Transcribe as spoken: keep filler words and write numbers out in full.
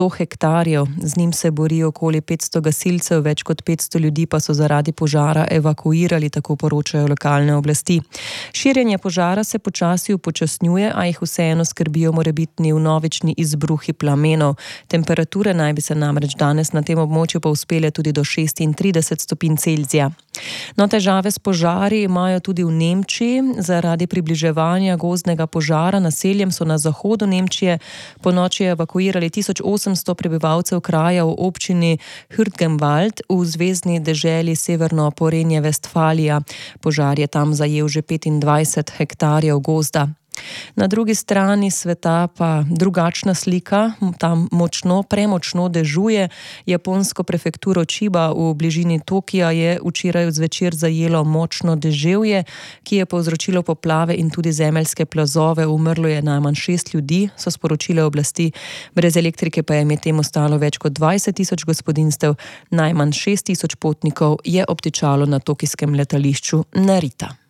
hektarjev. Z njim se bori okoli petsto gasilcev, več kot petsto ljudi pa so zaradi požara evakuirali, tako poročajo lokalne oblasti. Širjenje požara se počasi upočasnjuje, a jih vseeno skrbijo morebitni vnovični izbruhi plamenov. Temperature naj bi se namreč danes na tem območju povzpele tudi do šestintrideset stopinj Celzija. No, težave s požari imajo tudi v Nemčiji. Zaradi približevanja gozdnega požara naseljem so na zahodu Nemčije ponoči evakuirali tisoč osemsto prebivalcev kraja v občini Hürtgenwald v zvezni deželi severno Porenje-Vestfalija. Požar je tam zajel že petindvajset hektarjev gozda. Na drugi strani sveta pa drugačna slika, tam močno, premočno dežuje. Japonsko prefekturo Čiba v bližini Tokija je včeraj zvečer zajelo močno deževje, ki je povzročilo poplave in tudi zemeljske plazove. Umrlo je najmanj šest ljudi, so sporočile oblasti. Brez elektrike pa je medtem ostalo več kot dvajset tisoč gospodinjstev, najmanj šest tisoč potnikov je obtičalo na tokijskem letališču Narita.